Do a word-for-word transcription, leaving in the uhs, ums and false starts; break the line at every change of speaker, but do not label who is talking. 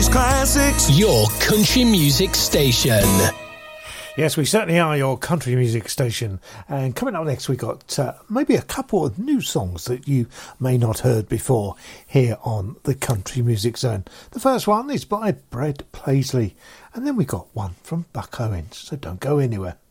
eighties classics.
Your country music station.
Yes, we certainly are your country music station. And coming up next, we got uh, maybe a couple of new songs that you may not heard before here on the Country Music Zone. The first one is by Brad Paisley, and then we got one from Buck Owens, so don't go anywhere.